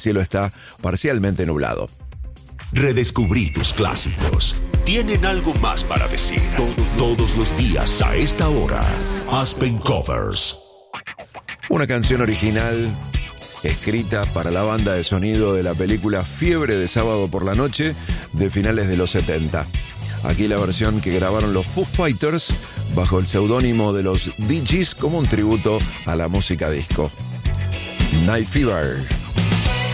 cielo está parcialmente nublado. Redescubrí tus clásicos. Tienen algo más para decir. Todos los días a esta hora. Aspen Covers. Una canción original escrita para la banda de sonido de la película Fiebre de sábado por la noche de finales de los 70. Aquí la versión que grabaron los Foo Fighters bajo el seudónimo de los Dee Gees como un tributo a la música disco. Night Fever.